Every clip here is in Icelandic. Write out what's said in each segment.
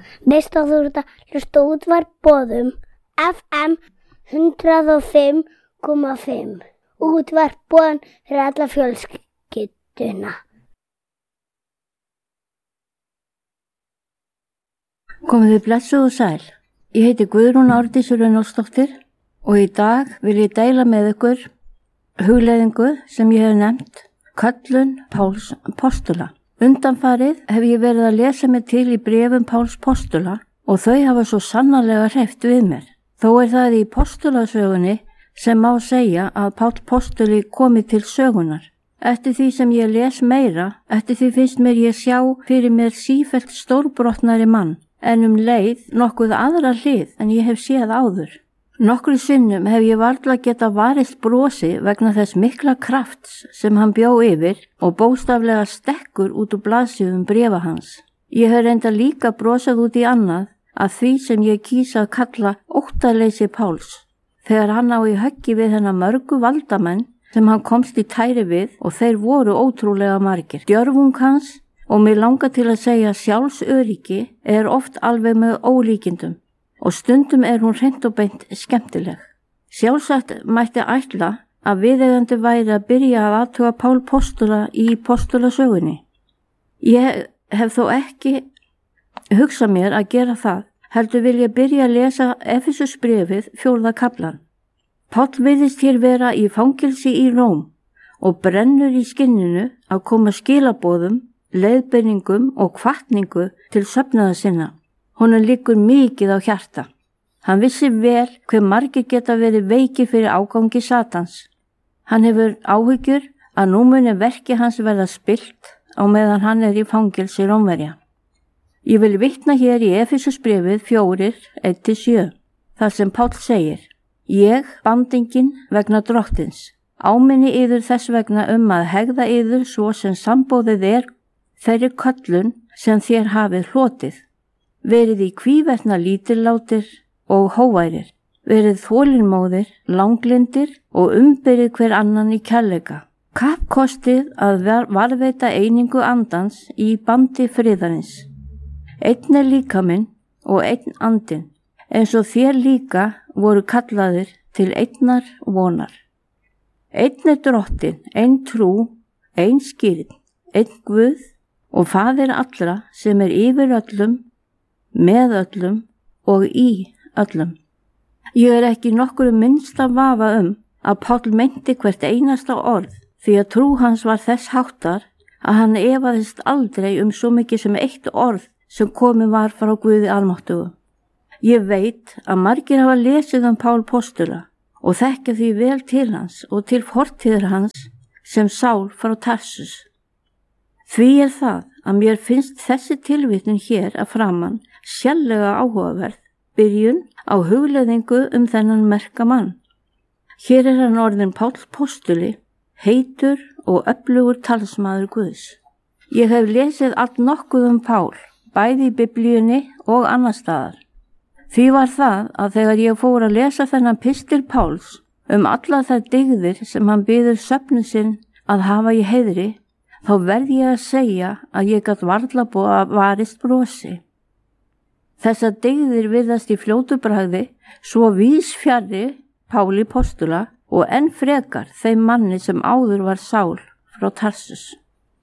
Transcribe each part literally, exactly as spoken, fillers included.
Veist að þú ert að hlusta útvarp Boðum F M hundrað og fimm komma fimm. Útvarp Boðum fyrir alla fjölskylduna. Komið þið blessuð og sæl. Ég heiti Guðrún Árdís Runólfsdóttir og í dag vil ég deila með ykkur hugleiðingu sem ég hef nefnt Köllun Páls postula. Undanfarið hef ég verið að lesa mig til í bréfum Páls postula og þau hafa svo sannarlega hreyft við mér. Þó er það í postulasögunni sem má segja að Páll postuli komi til sögunar. Eftir því sem ég les meira, eftir því finnst mér ég sjá fyrir mér sífellt stórbrotnari mann, en um leið nokkuð aðra hlið en ég hef séð áður. Nokkru sinnum hef ég varla geta varist brosi vegna þess mikla krafts sem hann bjó yfir og bóstaflega stekkur út úr blaðsíðum bréfa hans. Ég hef reynda líka brosað út í annað að því sem ég kýsa að kalla óttaleysi Páls, þegar hann á í höggi við hennar mörgu valdamenn sem hann komst í tæri við og þeir voru ótrúlega margir. Djörfung hans og mig langar til að segja sjálfsöryggi er oft alveg með ólíkindum. Og stundum er hún hreint og beint skemmtileg. Sjálfsagt mætti ætla að viðeigandi væri að byrja að athuga Pál postula í postulasögunni. Ég hef þó ekki hugsað mér að gera það, heldur vil ég byrja að lesa Efesusbréfið fjórða kaflan. Páll virðist hér vera í fangelsi í Róm og brennur í skinninu að koma skilaboðum, leiðbeiningum og hvatningu til söfnaða sinna. Honum liggur mikið á hjarta. Hann vissi vel hve margir geta verið veikir fyrir ágangi Satans. Hann hefur áhyggjur að nú muni verki hans verða spillt á meðan hann er í fangelsi Rómverja. Ég vil vitna hér í Efesusbréfið fjórir, eitt til sjö, þar sem Páll segir: Ég, bandinginn vegna drottins, áminni yður þess vegna um að hegða yður svo sem sambóðið er þeirri köllun sem þér hafið hlotið. Verið í hvívetna lítillátir og hóværir, verið þolinmóðir, langlindir og umbyrið hver annan í kærleika. Kappkostið að varðveita einingu andans í bandi friðarins. Einn er líkaminn og einn andinn, eins og þér líka voru kallaðir til einnar vonar. Einn er drottin, einn trú, einn skírn, einn Guð og faðir allra sem er yfir öllum, með öllum og í öllum. Ég er ekki nokkru minnsta vafa um að Páll meinti hvert einasta orð, því að trú hans var þess háttar að hann efaðist aldrei um svo mikið sem eitt orð sem komið var frá Guði almáttugu. Ég veit að margir hafa lesið um Pál postula og þekkja því vel til hans og til fortíðar hans sem Sál frá Tarsus. Því er það að mér finnst þessi tilvitnun hér að framan sérlega áhugaverð, byrjun á hugleiðingu um þennan merka mann. Hér er hann orðin Páll postuli, heitur og öflugur talsmaður Guðs. Ég hef lesið allt nokkuð um Pál, bæði í Biblíunni og annar staðar. Því var það að þegar ég fór að lesa þennan pistil Páls um alla þær dygðir sem hann biður söfnu sinn að hafa í heiðri, þá verð ég að segja að ég gat varla búið að varist brosi. Þessar dygðir virðast í fljótu bragði svo víðs fjarri Páli postula og enn frekar þeim manni sem áður var Sál frá Tarsus.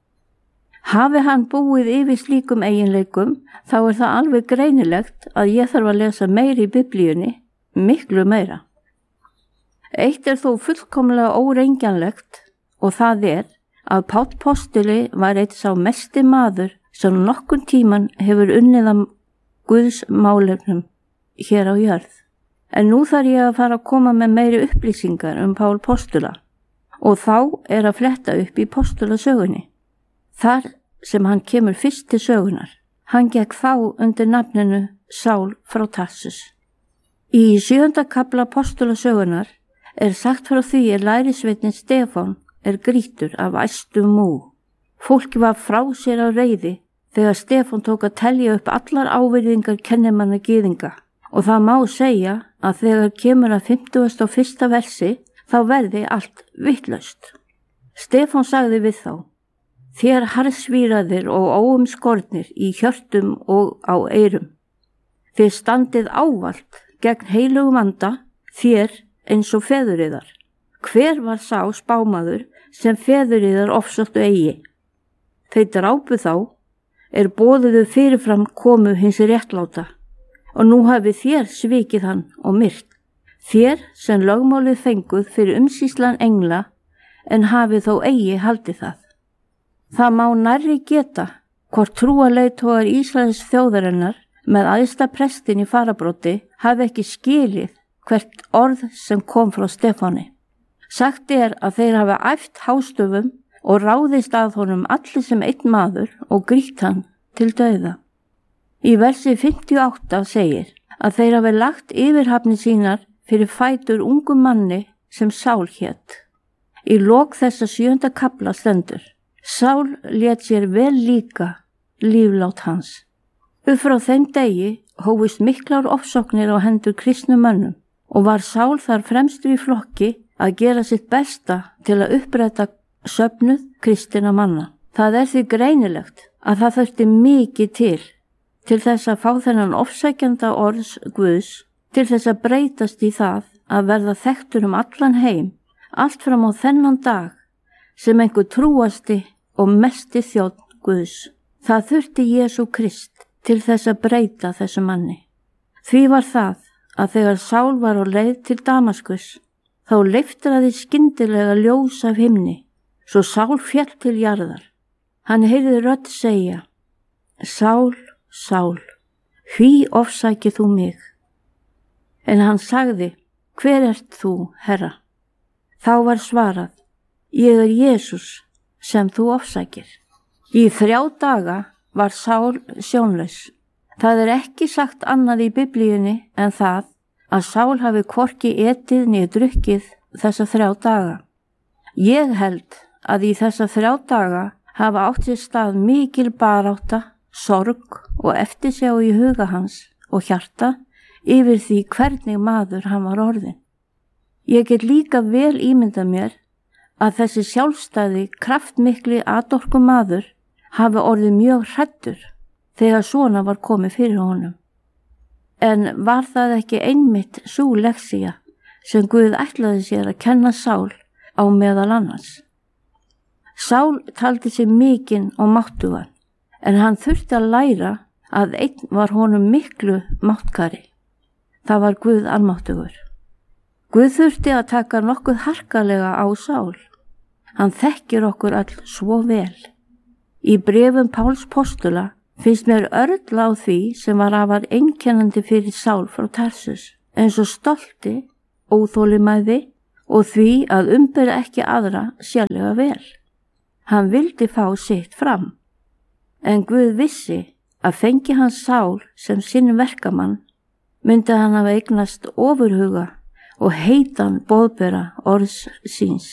Hafi hann búið yfir slíkum eiginleikum, þá er það alveg greinilegt að ég þarf að lesa meira í Biblíunni, miklu meira. Eitt er þó fullkomlega órengjanlegt og það er að Páll postuli var eitt sá mesti maður sem nokkun tíman hefur unnið að Guðs málefnum hér á jörð. En nú þarf ég að fara að koma með meiri upplýsingar um Pál postula og þá er að fletta upp í postulasögunni. Þar sem hann kemur fyrst til sögunar. Hann gekk þá undir nafninu Sál frá Tarsus. Í sjöunda kafla postulasögunar er sagt frá því að lærisveinninn Stefán er grýttur af æstu mú. Fólki var frá sér á reiði þegar Stefán tók að telja upp allar ávirðingar kennimanna gyðinga og það má segja að þegar kemur að fimmtugasta og fyrsta versi þá verði allt vitlaust. Stefán sagði við þá: Þér harðsvíraðir og óumskornir í hjörtum og á eyrum, þið standið ávalt gegn heilugum anda, þér eins og feðuriðar. Hver var sá spámaður sem feðuriðar ofsóttu eigi? Þeir drápu þá, er boðuðu fyrirfram komu hins réttláta, og nú hafi þér svikið hann og myrt. Þér sem lögmálið fenguð fyrir umsýslan engla, en hafi þó eigi haldið það. Það má nærri geta hvort trúarleiðtogar Ísraels þjóðarinnar með æðsta prestin í farabróti hafi ekki skilið hvert orð sem kom frá Stefáni. Sagt er að þeir hafi æft hástöfum og ráðist að honum allir sem einn maður og grýtt hann til dauða. Í versi fimmtíu og átta segir að þeir hafi lagt yfirhafnir sínar fyrir fætur ungum manni sem Sál hét. Í lok þessa sjöunda kafla stendur: Sál lét sér vel líka líflát hans. Upp frá þeim degi hófust miklar ofsóknir á hendur kristnum mönnum og var Sál þar fremstur í flokki að gera sitt besta til að uppræta söfnuð kristinna manna. Það er því greinilegt að það þurfti mikið til til þess að fá þennan ofsækjanda orðs Guðs til þess að breytast í það að verða þekktur um allan heim, allt fram á þennan dag sem einhver trúasti og mesti þjónn Guðs. Það þurfti Jesú Krist til þess að breyta þessu manni. Því var það að þegar Sál var á leið til Damaskus, þá leiftraði skyndilega ljós af himni, svo Sál féll til jarðar. Hann heyrði rödd segja: Sál, Sál, hví ofsækir þú mig? En hann sagði: Hver ert þú, Herra? Þá var svarað: Ég er Jesús sem þú ofsækir. Í þrjá daga var Sál sjónlaus. Það er ekki sagt annað í Biblíunni en það að Sál hafi hvorki etið né drukkið þessa þrjá daga. Ég held að í þessa þrjá daga hafa átt sér stað mikil barátta, sorg og eftirsjá í huga hans og hjarta yfir því hvernig maður hann var orðinn. Ég get líka vel ímyndað mér að þessi sjálfstæði, kraftmikli atorku maður hafi orðið mjög hræddur þegar svona var komið fyrir honum. En var það ekki einmitt sú lexía sem Guð ætlaði sér að kenna Sál á meðal annars? Sál taldi sig mikinn og máttugan, en hann þurfti að læra að einn var honum miklu máttkari. Það var Guð almáttugur. Guð þurfti að taka nokkuð harkalega á Sál. Hann þekkir okkur all svo vel. Í bréfum Páls postula finnst mér örl á því sem var afar einkennandi fyrir Sál frá Tarsus, eins og stolti, óþolinmæði og því að umbera ekki aðra sérlega vel. Hann vildi fá sitt fram, en Guð vissi að fengi hans Sál sem sinn verkamann, myndi hann hafa eignast ofurhuga og heitan boðbera orðs síns.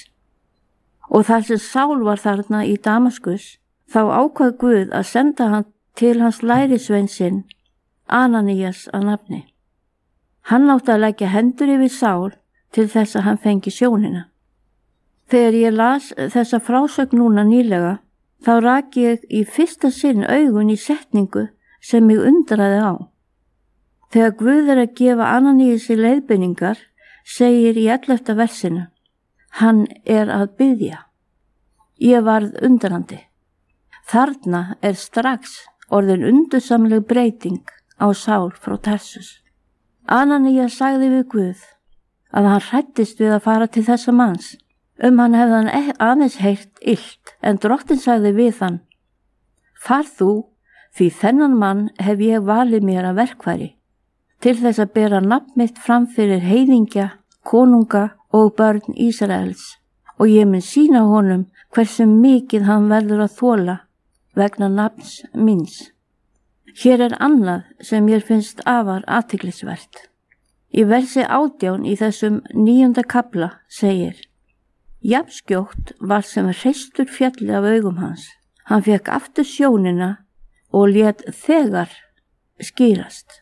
Og þar sem Sál var þarna í Damaskus, þá ákvað Guð að senda hann til hans lærisvein sinn, Ananías að nafni. Hann átti að leggja hendur yfir Sál til þess að hann fengi sjónina. Þegar ég las þessa frásögn núna nýlega, þá rak ég í fyrsta sinn augun í setningu sem mig undraði á. Þegar Guð er að gefa Ananíasi leiðbeiningar, segir í ellefta versinu: Hann er að biðja. Ég varð undrandi. Þarna er strax orðin undursamleg breyting á Sál frá Tarsus. Ananías sagði við Guð að hann hræddist við að fara til þessa manns. Um hann hefði hann aðeins heyrt illt, en Drottinn sagði við hann: Far þú, því þennan mann hef ég valið mér að verkfæri, til þess að bera nafn mitt fram fyrir heiðingja, konunga og börn Ísraels, og ég mun sýna honum hversu mikið hann verður að þola vegna nafns míns. Hér er annað sem mér finnst afar athyglisvert. Í versi átján í þessum níunda kafla segir: Jafnskjótt var sem hreistur fjalli af augum hans. Hann fekk aftur sjónina og lét þegar skýrast.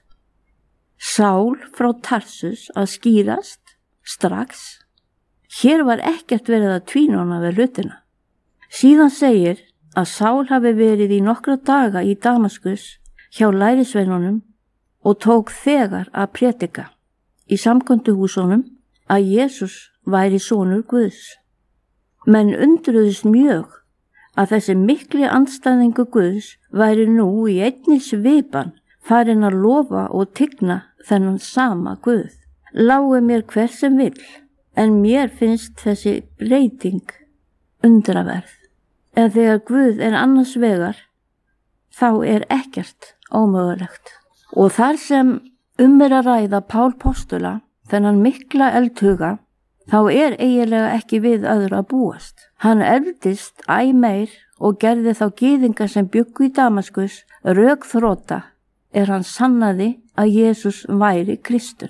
Sál frá Tarsus að skýrast strax. Hér var ekkert verið að tvínóna við hlutina. Síðan segir að Sál hafi verið í nokkra daga í Damaskus hjá lærisveinunum og tók þegar að prédika í samkvæmduhúsunum að Jesús væri sonur Guðs. Menn undruðust mjög að þessi mikli andstæðingu Guðs væri nú í einni svipan farin að lofa og tigna þennan sama Guð. Lái mér hver sem vill, en mér finnst þessi breyting undraverð. En þegar Guð er annars vegar, þá er ekkert ómögulegt. Og þar sem um er að ræða Pál postula, þennan mikla eldhuga, þá er eiginlega ekki við öðru að búast. Hann eldist æ meir og gerði þá gyðinga sem bjuggu í Damaskus rökþrota er hann sannaði að Jesús væri Kristur.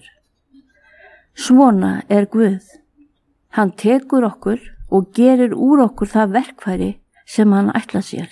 Svona er Guð. Hann tekur okkur og gerir úr okkur það verkfæri sem hann ætla sér.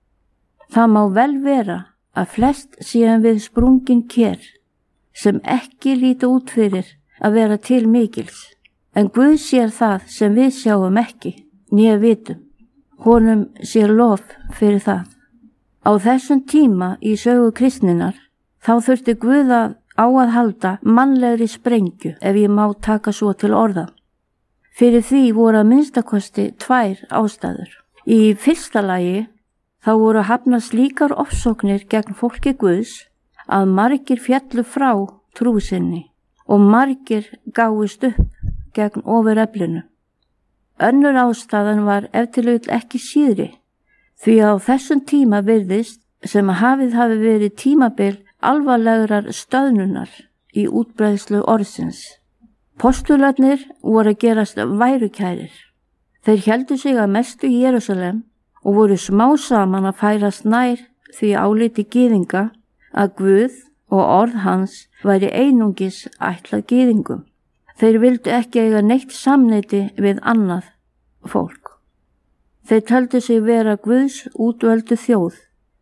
Það má vel vera að flest séum við sprungin ker sem ekki líta út fyrir að vera til mikils. En Guð sér það sem við sjáum ekki, né vitum. Honum sér lof fyrir það. Á þessum tíma í sögu kristninnar, þá þurfti Guð að á að halda mannlegri sprengju, ef ég má taka svo til orða. Fyrir því voru að minnstakosti tvær ástæður. Í fyrsta lagi þá voru hafnar slíkar ofsóknir gegn fólki Guðs að margir fjallu frá trú sinni og margir gáfust upp gegn ofureflinu. Önnur ástæðan var ef til vill ekki síðri, því að á þessum tíma virðist sem að hafið hafi verið tímabil alvarlegrar stöðnunar í útbreiðslu orðsins. Postularnir voru að gerast værukærir. Þeir héldu sig að mestu í Jerúsalem og voru smá saman að færast nær því áliti gyðinga að Guð og orð hans væri einungis ætlað gyðingum. Þeir vildu ekki eiga neitt samneyti við annað fólk. Þeir töldu sig vera Guðs útvöldu þjóð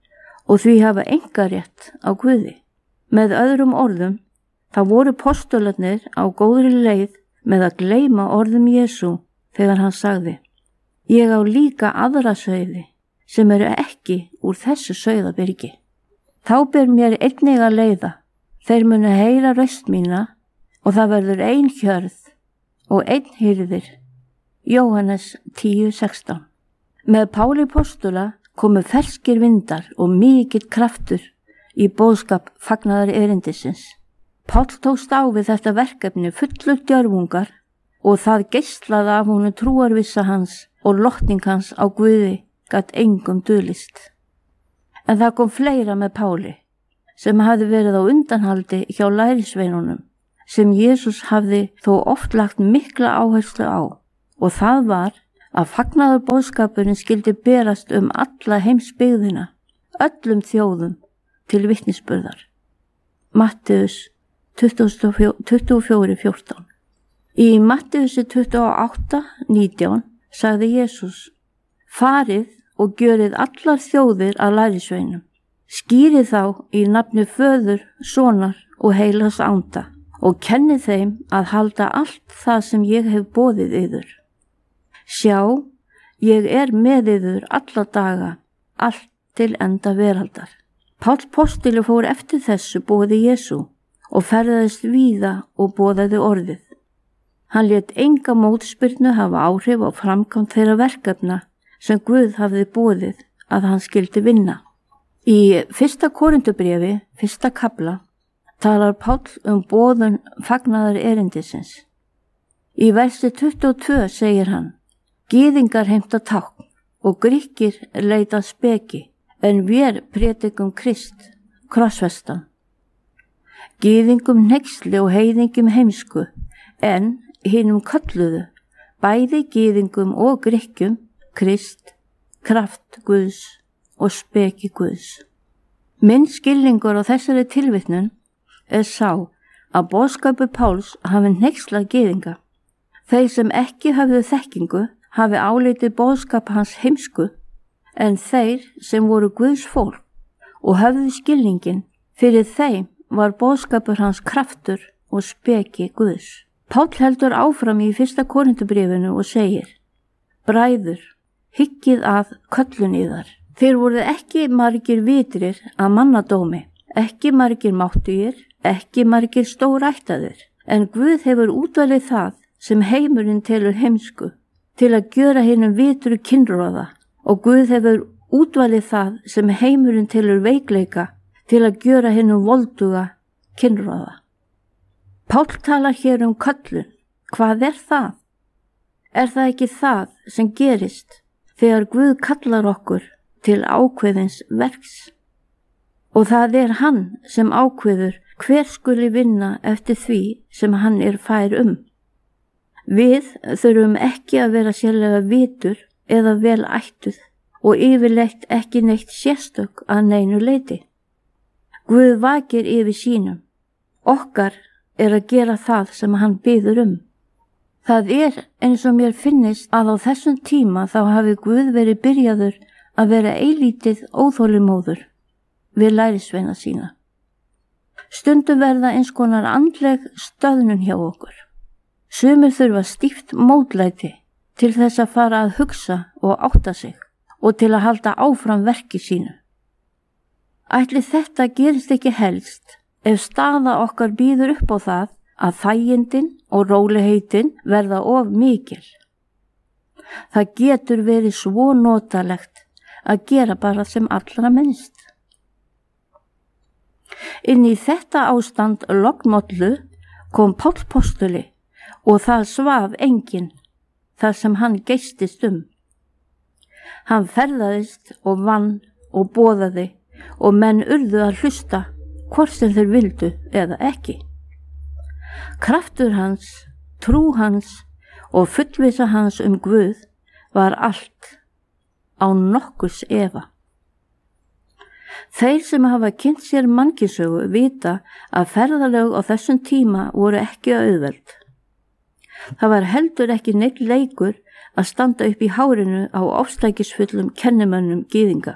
og því hafa einkarétt á Guði. Með öðrum orðum, þá voru postularnir á góðri leið með að gleyma orðum Jesú þegar hann sagði: Ég á líka aðra sauði sem eru ekki úr þessu sauðabyrgi. Þá ber mér einnig að leiða, þeir munu heyra röst mína og það verður ein hjörð og einn hirðir. Jóhannes tíu sextán. Með Páli postula komu ferskir vindar og mikill kraftur í boðskap fagnaðar erindisins. Pál tókst á við þetta verkefni fullur djörfungar og það geislaði af honum trúarvissa hans og lotning hans á Guði gat engum dulist. En það kom fleira með Páli sem hafði verið á undanhaldi hjá lærisveinunum, sem Jesús hafði þó oft lagt mikla áherslu á, og það var að fagnaður boðskapurinn skildi berast um alla heimsbyggðina, öllum þjóðum til vitnisburðar. Matteus tuttugu og fjögur fjórtán. Í Matteusi tuttugu og átta nítján sagði Jesús: Farið og gjörið allar þjóðir að lærisveinum. Skýrið þá í nafni Föður, Sonar og Heilags Anda og kennið þeim að halda allt það sem ég hef boðið yður. Sjá, ég er með yður alla daga, allt til enda veraldar. Páll postuli fór eftir þessu boði Jesú og ferðaðist víða og boðaði orðið. Hann lét enga mótspyrnu hafa áhrif á framkvæmd þeirra verkefna sem Guð hafði boðið að hann skildi vinna. Í fyrsta Korintubréfi, fyrsta kafla, talar Páll um boðun fagnaðar erindisins. Í versi tuttugu og tvö segir hann: Gyðingar heimta tákn og Grikkir leita speki, en vér prédikum Krist, krossfestan. Gyðingum hneyksli og heiðingum heimsku, en hinum kölluðu, bæði gyðingum og Grikkum, Krist, kraft Guðs og speki Guðs. Minn skilningur á þessari tilvitnun er sá að boðskapur Páls hafi hneykslað gyðinga. Þeir sem ekki hafðu þekkingu hafi álitið boðskap hans heimsku, en þeir sem voru Guðs fólk og höfðu skilningin, fyrir þeim var boðskapur hans kraftur og speki Guðs. Páll heldur áfram í fyrsta Korintubréfinu og segir: Bræður, hyggið að köllun yðar. Þeir voru ekki margir vitrir að mannadómi, ekki margir máttugir, ekki margir stórættaðir, en Guð hefur útvalið það sem heimurinn telur heimsku, til að gjöra hinum vitru kynróða, og Guð hefur útvalið það sem heimurinn telur veikleika, til að gjöra hinum volduga kynróða. Páll talar hér um köllun. Hvað er það? Er það ekki það sem gerist þegar Guð kallar okkur til ákveðins verks? Og það er hann sem ákveður hver skuli vinna eftir því sem hann er fær um. Við þurfum ekki að vera sérlega vitur eða vel ættuð og yfirleitt ekki neitt sérstök að neinu leiti. Guð vakir yfir sínum. Okkar er að gera það sem hann biður um. Það er eins og mér finnist að á þessum tíma þá hafi Guð verið byrjaður að vera eilítið óþolinmóður við lærisveina sína. Stundum verða eins konar andleg stöðnun hjá okkur. Sumir þurfa stíft mótlæti til þess að fara að hugsa og átta sig og til að halda áfram verki sínu. Ætli þetta gerist ekki helst ef staða okkar býður upp á það að þægindin og róliheitin verða of mikil. Það getur verið svo notalegt að gera bara sem allra minnst. Inn í þetta ástand lognmollu kom Páll postuli og það svaf enginn þar sem hann geystist um. Hann ferðaðist og vann og boðaði og menn urðu að hlusta hvort sem þeir vildu eða ekki. Kraftur hans, trú hans og fullvissa hans um Guð var allt án nokkurs efa. Þeir sem hafa kynnt sér mannkynssögu vita að ferðalög á þessum tíma voru ekki auðveld. Það var heldur ekki neitt leikur að standa upp í hárinu á ofstækisfullum kennimönnum gyðinga.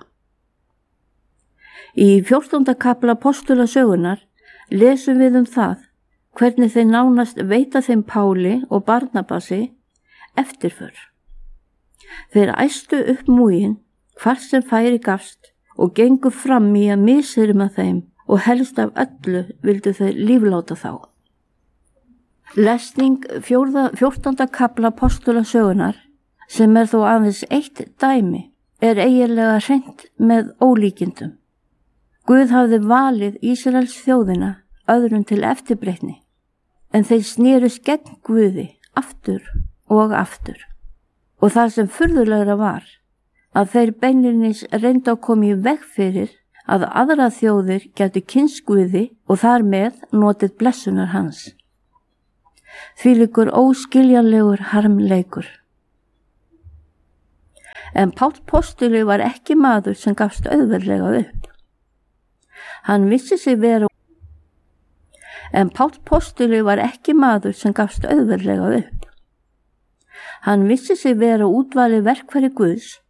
Í fjórtánda kafla postulasögunar lesum við um það hvernig þeir nánast veita þeim Páli og Barnabasi eftirför. Þeir æstu upp múgin hvar sem færi gafst og gengu fram í að misirma þeim og helst af öllu vildu þeir lífláta þá. Lesning fjórða, fjórtánda kafla postulasögunar, sem er þó aðeins eitt dæmi, er eiginlega hreint með ólíkindum. Guð hafði valið Ísraels þjóðina öðrum til eftirbreytni, en þeir snerust gegn Guði aftur og aftur. Og það sem furðulegra var, að þeir beinlínis reyndu að koma í veg fyrir að aðra þjóðir gætu kynnst Guði og þar með notið blessunar hans. Þvílíkur óskiljanlegur harmleikur. En Páll postuli var ekki maður sem gafst auðveldlega upp. Hann vissi sig vera En Páll postuli var ekki maður sem gafst auðveldlega upp. Hann vissi sig vera útvali verkfæri Guðs